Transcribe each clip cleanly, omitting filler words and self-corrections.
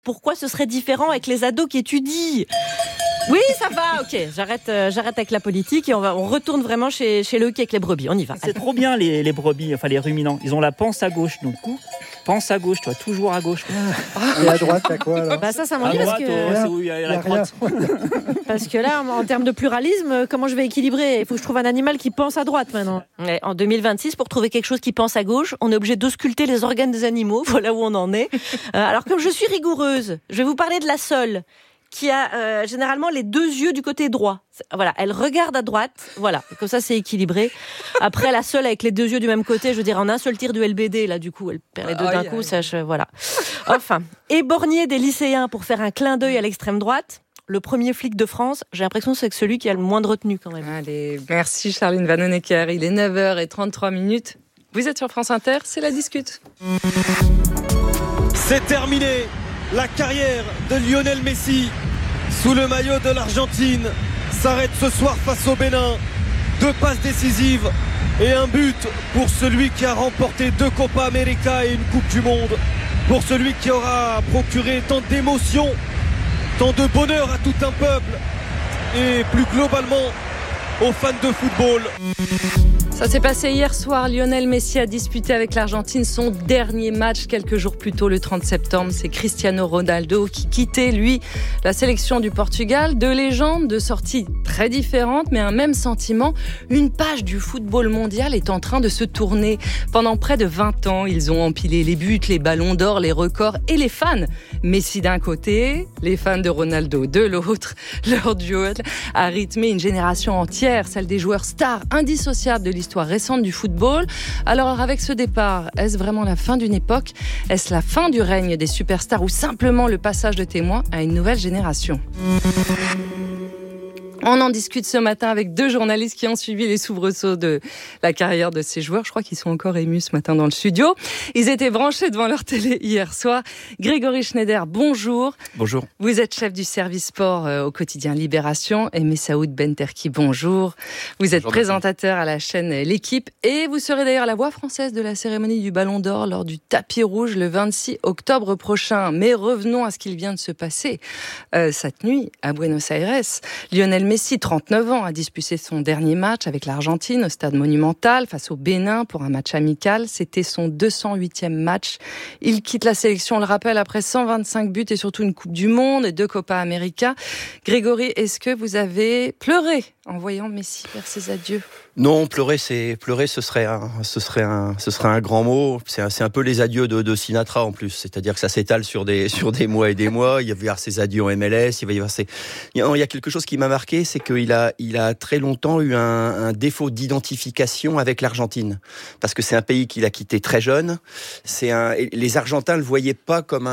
Pourquoi ce serait différent avec les ados qui étudient ? Oui, ça va, ok, j'arrête avec la politique et on retourne vraiment chez Loïc avec les brebis, on y va. C'est trop bien les brebis, enfin les ruminants, ils ont la panse à gauche, donc pense à gauche, toi, toujours à gauche. Et à droite, t'as quoi alors ? Bah ça m'ennuie à parce droite, que... c'est où il y a la crotte. Parce que là, en termes de pluralisme, comment je vais équilibrer ? Il faut que je trouve un animal qui pense à droite maintenant. Ouais, en 2026, pour trouver quelque chose qui pense à gauche, on est obligé d'ausculter les organes des animaux, voilà où on en est. Alors comme je suis rigoureuse, je vais vous parler de la sole, qui a généralement les deux yeux du côté droit. Voilà, elle regarde à droite, voilà, comme ça c'est équilibré. Après, la seule avec les deux yeux du même côté, je veux dire, en un seul tir du LBD, là du coup, elle perd les deux d'un coup, voilà. Enfin, éborgner des lycéens pour faire un clin d'œil à l'extrême droite, le premier flic de France, j'ai l'impression que c'est celui qui a le moins de retenue quand même. Allez, merci Charline Vanhoenacker, il est 9h33. Vous êtes sur France Inter, c'est la discute. C'est terminé. La carrière de Lionel Messi sous le maillot de l'Argentine s'arrête ce soir face au Bénin. 2 passes décisives et un but pour celui qui a remporté 2 Copa América et une Coupe du Monde. Pour celui qui aura procuré tant d'émotions, tant de bonheur à tout un peuple et plus globalement aux fans de football. Ça s'est passé hier soir. Lionel Messi a disputé avec l'Argentine son dernier match quelques jours plus tôt, le 30 septembre. C'est Cristiano Ronaldo qui quittait, lui, la sélection du Portugal. 2 légendes, 2 sorties très différentes, mais un même sentiment. Une page du football mondial est en train de se tourner. Pendant près de 20 ans, ils ont empilé les buts, les ballons d'or, les records et les fans. Messi d'un côté, les fans de Ronaldo de l'autre. Leur duel a rythmé une génération entière, celle des joueurs stars indissociables de l'histoire récente du football. Alors avec ce départ, est-ce vraiment la fin d'une époque ? Est-ce la fin du règne des superstars ou simplement le passage de témoin à une nouvelle génération ? On en discute ce matin avec 2 journalistes qui ont suivi les soubresauts de la carrière de ces joueurs. Je crois qu'ils sont encore émus ce matin dans le studio. Ils étaient branchés devant leur télé hier soir. Grégory Schneider, bonjour. Bonjour. Vous êtes chef du service sport au quotidien Libération. Et Messaoud Benterki, bonjour. Vous êtes présentateur à la chaîne L'Équipe. Et vous serez d'ailleurs la voix française de la cérémonie du Ballon d'Or lors du tapis rouge le 26 octobre prochain. Mais revenons à ce qu'il vient de se passer cette nuit à Buenos Aires. Lionel Messi, 39 ans, a disputé son dernier match avec l'Argentine au stade Monumental face au Bénin pour un match amical. C'était son 208e match. Il quitte la sélection, on le rappelle, après 125 buts et surtout une Coupe du Monde et 2 Copa América. Grégory, est-ce que vous avez pleuré en voyant Messi faire ses adieux ? Non, pleurer, ce serait un grand mot. C'est un peu les adieux de Sinatra en plus. C'est-à-dire que ça s'étale sur des mois et des mois. Il va y avoir ses adieux en MLS. Il y a quelque chose qui m'a marqué, c'est qu'il a très longtemps eu un défaut d'identification avec l'Argentine. Parce que c'est un pays qu'il a quitté très jeune. Les Argentins le voyaient pas comme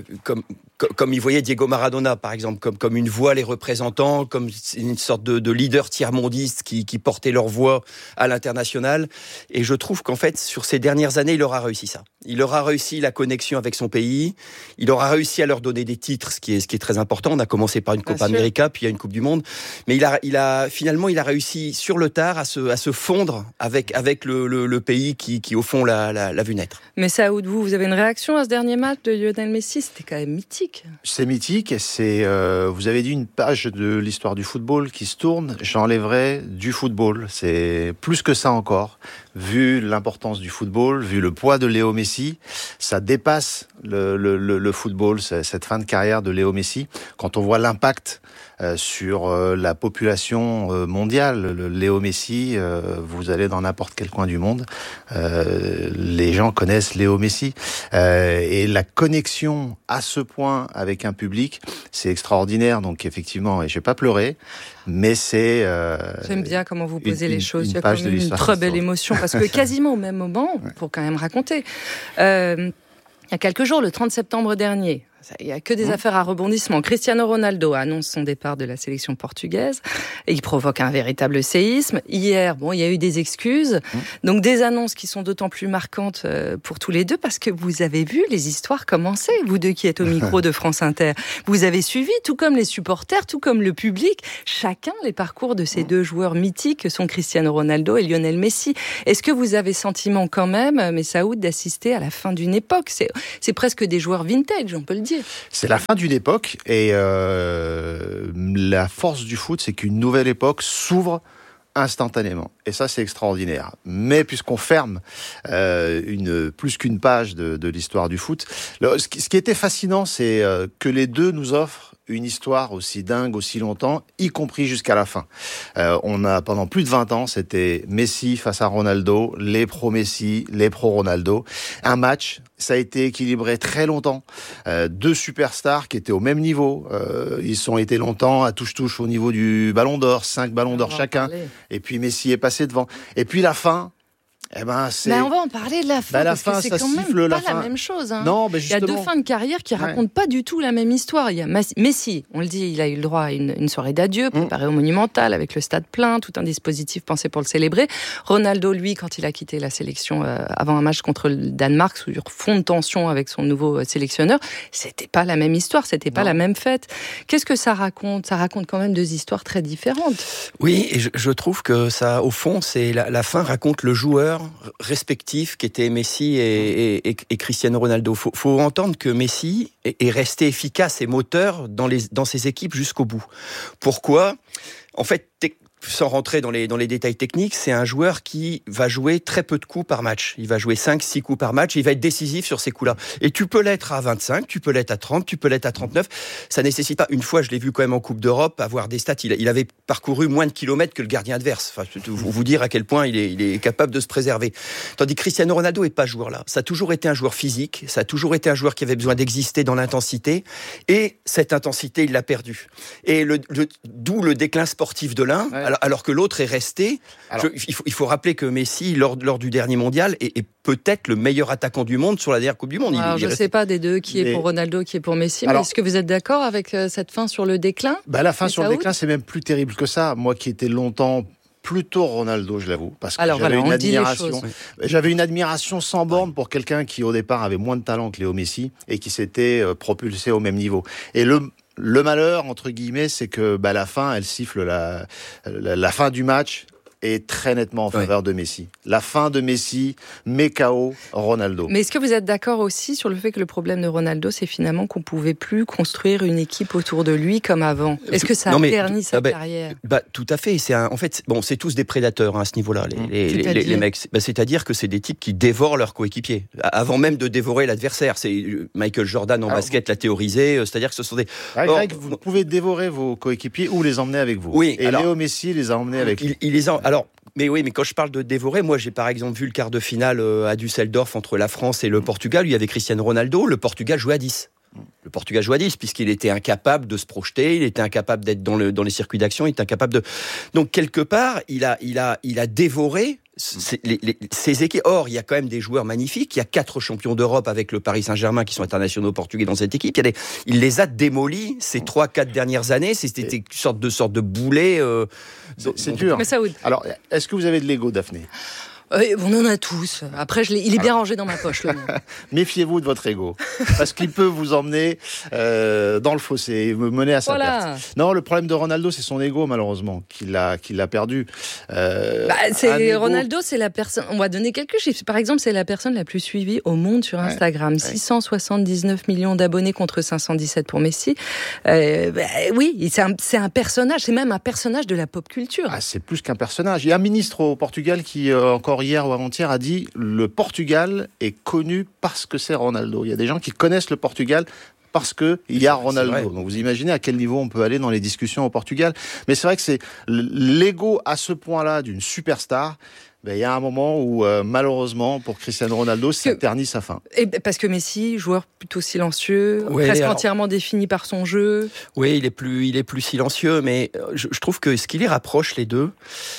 ils voyaient Diego Maradona, par exemple, comme une voix les représentants, comme une sorte de leader tiers-mondiste qui portait leur voix à l'international. Et je trouve qu'en fait, sur ces dernières années, il aura réussi ça. Il aura réussi la connexion avec son pays. Il aura réussi à leur donner des titres, ce qui est très important. On a commencé par une Copa América, puis il y a une Coupe du Monde. Mais il a réussi sur le tard à se fondre avec le pays qui au fond l'a vu naître. Mais Saoud, vous avez une réaction à ce dernier match de Lionel Messi ? C'était quand même mythique. C'est mythique, vous avez dit une page de l'histoire du football qui se tourne, j'enlèverais du football. C'est plus que ça encore. Vu l'importance du football, vu le poids de Léo Messi, ça dépasse le football, cette fin de carrière de Léo Messi. Quand on voit l'impact sur la population mondiale, Léo Messi, vous allez dans n'importe quel coin du monde, les gens connaissent Léo Messi. Et la connexion à ce point avec un public, c'est extraordinaire. Donc effectivement, et j'ai pas pleuré, mais c'est... J'aime bien comment vous posez les choses. Une Il y a page quand même de une l'histoire. très belle émotion, parce que quasiment au même moment, pour quand même raconter, il y a quelques jours, le 30 septembre dernier, il n'y a que des affaires à rebondissement. Cristiano Ronaldo annonce son départ de la sélection portugaise et il provoque un véritable séisme. Hier, il y a eu des excuses, donc des annonces qui sont d'autant plus marquantes pour tous les deux parce que vous avez vu les histoires commencer, vous deux qui êtes au micro de France Inter. Vous avez suivi, tout comme les supporters, tout comme le public, chacun les parcours de ces 2 joueurs mythiques que sont Cristiano Ronaldo et Lionel Messi. Est-ce que vous avez sentiment quand même, Messaoud, d'assister à la fin d'une époque ? C'est presque des joueurs vintage, on peut le dire. Didier. C'est la fin d'une époque et la force du foot, c'est qu'une nouvelle époque s'ouvre instantanément. Et ça, c'est extraordinaire. Mais puisqu'on ferme plus qu'une page de l'histoire du foot, ce qui était fascinant, c'est que les deux nous offrent une histoire aussi dingue, aussi longtemps, y compris jusqu'à la fin. On a, pendant plus de 20 ans, c'était Messi face à Ronaldo, les pro-Messi, les pro-Ronaldo. Un match, ça a été équilibré très longtemps. Deux superstars qui étaient au même niveau. Ils ont été longtemps à touche-touche au niveau du Ballon d'Or, 5 Ballons d'Or chacun. Et puis Messi est passé devant. Et puis la fin... Eh ben, on va en parler de la fin, parce que c'est quand même pas la même chose. Hein. Non, il y a deux fins de carrière qui racontent pas du tout la même histoire. Il y a Messi, on le dit, il a eu le droit à une soirée d'adieu préparée au Monumental avec le stade plein, tout un dispositif pensé pour le célébrer. Ronaldo, lui, quand il a quitté la sélection avant un match contre le Danemark, sous fond de tension avec son nouveau sélectionneur, c'était pas la même histoire, c'était pas la même fête. Qu'est-ce que ça raconte ? Ça raconte quand même deux histoires très différentes. Oui, et je trouve que ça, au fond, c'est la fin raconte le joueur respectifs qu'étaient Messi et Cristiano Ronaldo. Faut entendre que Messi est resté efficace et moteur dans ses équipes jusqu'au bout. Pourquoi ? En fait, sans rentrer dans les détails techniques, c'est un joueur qui va jouer très peu de coups par match. Il va jouer 5-6 coups par match et il va être décisif sur ces coups-là. Et tu peux l'être à 25, tu peux l'être à 30, tu peux l'être à 39. Ça nécessite pas... Une fois, je l'ai vu quand même en Coupe d'Europe, avoir des stats. Il avait parcouru moins de kilomètres que le gardien adverse. Enfin, vous dire à quel point il est capable de se préserver. Tandis que Cristiano Ronaldo n'est pas ce joueur-là. Ça a toujours été un joueur physique, ça a toujours été un joueur qui avait besoin d'exister dans l'intensité. Et cette intensité, il l'a perdue. Et d'où le déclin sportif de l'un, alors que l'autre est resté. Il faut rappeler que Messi, lors du dernier mondial, est peut-être le meilleur attaquant du monde sur la dernière Coupe du Monde. Alors, je ne sais pas des deux qui est pour Ronaldo, qui est pour Messi, mais est-ce que vous êtes d'accord avec cette fin sur le déclin ? La fin sur le déclin, c'est même plus terrible que ça. Moi qui étais longtemps plutôt Ronaldo, je l'avoue, parce que j'avais une admiration sans borne pour quelqu'un qui au départ avait moins de talent que Léo Messi et qui s'était propulsé au même niveau. Et le malheur, entre guillemets, c'est que la fin, elle siffle la fin du match est très nettement en faveur de Messi. La fin de Messi met KO Ronaldo. Mais est-ce que vous êtes d'accord aussi sur le fait que le problème de Ronaldo, c'est finalement qu'on ne pouvait plus construire une équipe autour de lui comme avant ? Est-ce que ça a terni sa carrière ? Tout à fait. C'est tous des prédateurs à ce niveau-là, les mecs. C'est-à-dire que c'est des types qui dévorent leurs coéquipiers, avant même de dévorer l'adversaire. C'est Michael Jordan en basket l'a théorisé, c'est-à-dire que ce sont des... Greg, vous pouvez dévorer vos coéquipiers ou les emmener avec vous. Oui, et Léo Messi les a emmenés avec lui. Mais quand je parle de dévorer, moi j'ai par exemple vu le quart de finale à Düsseldorf entre la France et le Portugal, où il y avait Cristiano Ronaldo, le Portugal jouait à 10. Le Portugal jouait à 10, puisqu'il était incapable de se projeter, il était incapable d'être dans les circuits d'action, il était incapable de... Donc quelque part, il a dévoré ces équipes. Or, il y a quand même des joueurs magnifiques. Il y a 4 champions d'Europe avec le Paris Saint-Germain qui sont internationaux portugais dans cette équipe. Il les a démolis ces 3-4 dernières années. C'était une sorte de boulet. C'est dur. Mais Saoud. Alors, est-ce que vous avez de l'ego, Daphné ? On en a tous. Après, il est bien rangé dans ma poche, le mien. Méfiez-vous de votre ego, parce qu'il peut vous emmener dans le fossé et vous mener à sa perte. Non, le problème de Ronaldo, c'est son ego, malheureusement, qu'il a perdu. Ronaldo, c'est la personne... On va donner quelques chiffres. Par exemple, c'est la personne la plus suivie au monde sur Instagram. 679 millions d'abonnés contre 517 pour Messi. Oui, c'est un personnage. C'est même un personnage de la pop culture. C'est plus qu'un personnage. Il y a un ministre au Portugal qui, encore hier ou avant-hier, a dit le Portugal est connu parce que c'est Ronaldo. Il y a des gens qui connaissent le Portugal parce qu'il y a Ronaldo. Donc vous imaginez à quel niveau on peut aller dans les discussions au Portugal. Mais c'est vrai que c'est l'ego à ce point-là d'une superstar. Il y a un moment où, malheureusement, pour Cristiano Ronaldo, ça ternit sa fin. Et parce que Messi, joueur plutôt sincieux, presque entièrement défini par son jeu. Oui, il est plus silencieux, mais je trouve que ce qui les rapproche, les deux,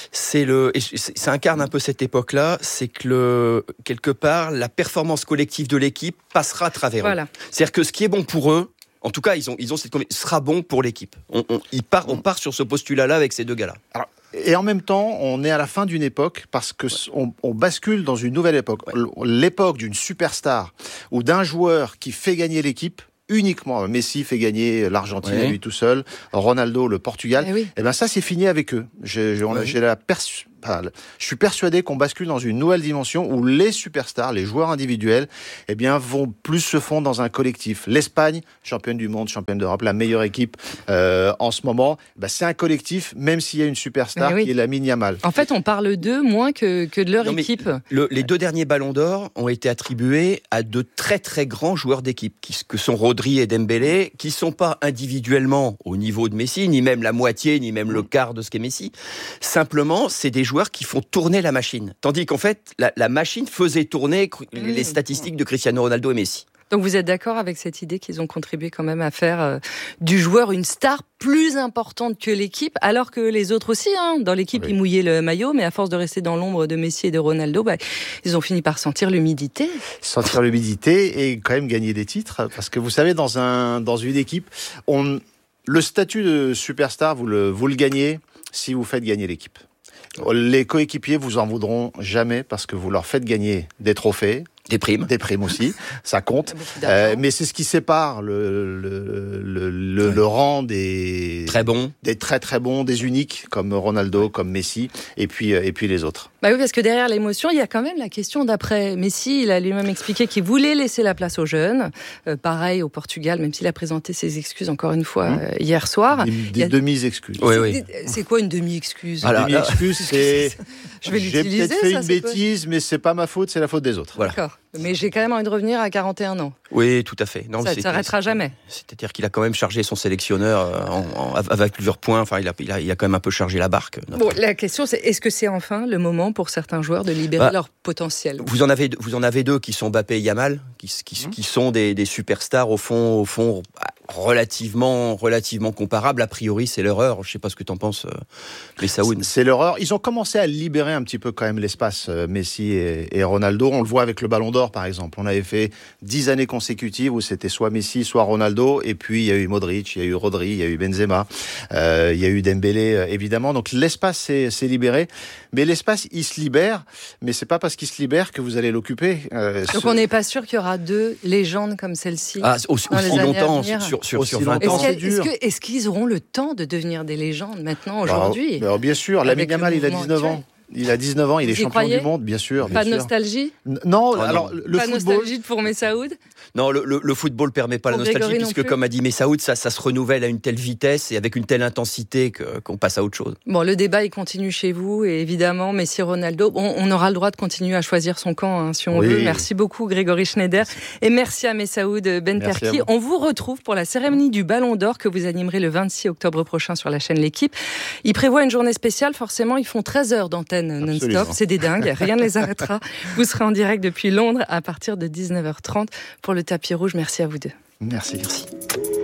ça incarne un peu cette époque-là, c'est que quelque part, la performance collective de l'équipe passera à travers eux. C'est-à-dire que ce qui est bon pour eux, en tout cas, ils ont cette conviction, sera bon pour l'équipe. On part sur ce postulat-là avec ces deux gars-là. Alors, et en même temps, on est à la fin d'une époque parce que on bascule dans une nouvelle époque. L'époque d'une superstar ou d'un joueur qui fait gagner l'équipe uniquement. Messi fait gagner l'Argentine à lui tout seul, Ronaldo le Portugal. Et ça, c'est fini avec eux. J'ai la je suis persuadé qu'on bascule dans une nouvelle dimension où les superstars, les joueurs individuels, vont plus se fondre dans un collectif. L'Espagne, championne du monde, championne d'Europe, la meilleure équipe en ce moment, c'est un collectif, même s'il y a une superstar qui est Lamine Yamal. En fait, on parle d'eux moins que de leur équipe. Les 2 derniers ballons d'or ont été attribués à de très très grands joueurs d'équipe, que sont Rodri et Dembélé, qui ne sont pas individuellement au niveau de Messi, ni même la moitié, ni même le quart de ce qu'est Messi. Simplement, c'est des joueurs qui font tourner la machine. Tandis qu'en fait, la machine faisait tourner les statistiques de Cristiano Ronaldo et Messi. Donc vous êtes d'accord avec cette idée qu'ils ont contribué quand même à faire du joueur une star plus importante que l'équipe, alors que les autres aussi, dans l'équipe, ils mouillaient le maillot, mais à force de rester dans l'ombre de Messi et de Ronaldo, ils ont fini par sentir l'humidité. Sentir l'humidité et quand même gagner des titres, parce que vous savez, dans une équipe, le statut de superstar, vous le gagnez si vous faites gagner l'équipe. Les coéquipiers vous en voudront jamais parce que vous leur faites gagner des trophées. Des primes aussi, ça compte. Mais c'est ce qui sépare le rang des très bons, des très très bons, des uniques comme Ronaldo, comme Messi, et puis les autres. Oui, parce que derrière l'émotion, il y a quand même la question d'après. Messi, il a lui-même expliqué qu'il voulait laisser la place aux jeunes. Pareil au Portugal, même s'il a présenté ses excuses encore une fois hier soir. Des demi-excuses. Oui. C'est quoi une demi-excuse ? Demi-excuse, c'est... Je vais l'utiliser, j'ai peut-être fait une bêtise, mais c'est pas ma faute, c'est la faute des autres. Voilà. D'accord. Mais j'ai quand même envie de revenir à 41 ans. Oui, tout à fait. Non, ça ne s'arrêtera jamais. C'est-à-dire qu'il a quand même chargé son sélectionneur avec plusieurs points. Enfin, il a quand même un peu chargé la barque. Bon, la question, c'est est-ce que c'est enfin le moment pour certains joueurs de libérer leur potentiel ? Vous en avez 2 qui sont Mbappé et Yamal, qui sont des superstars au fond relativement comparables. A priori, c'est leur heure. Je ne sais pas ce que tu en penses, Messaoud. C'est leur heure. Ils ont commencé à libérer un petit peu quand même l'espace, Messi et Ronaldo. On le voit avec le Ballon d'Or, par exemple. On avait fait 10 années consécutives où c'était soit Messi, soit Ronaldo. Et puis, il y a eu Modric, il y a eu Rodri, il y a eu Benzema, il y a eu Dembélé, évidemment. Donc, l'espace s'est libéré. Mais l'espace, il se libère. Mais c'est pas parce qu'il se libère que vous allez l'occuper. Donc, on n'est pas sûr qu'il y aura 2 légendes comme celle-ci. Aussi longtemps, sur 20 ans. Est-ce qu'ils auront le temps de devenir des légendes maintenant, aujourd'hui ? Bien sûr. Lamine Yamal, il a 19 ans. Il a 19 ans, il est champion du monde, bien sûr. Pas de nostalgie ? Non, alors le pas football... nostalgie pour Messaoud ? Non, le football permet pas la nostalgie, puisque comme a dit Messaoud, ça se renouvelle à une telle vitesse et avec une telle intensité qu'on passe à autre chose. Bon, le débat, il continue chez vous, et évidemment, Messi, Ronaldo, on aura le droit de continuer à choisir son camp, si on veut. Merci beaucoup, Grégory Schneider, et merci à Messaoud Benterki. On vous retrouve pour la cérémonie du Ballon d'Or que vous animerez le 26 octobre prochain sur la chaîne L'Équipe. Ils prévoient une journée spéciale, forcément, ils font 13 heures d'antenne non-stop, c'est des dingues, rien ne les arrêtera. Vous serez en direct depuis Londres à partir de 19h30 pour le tapis rouge. Merci à vous deux. Merci.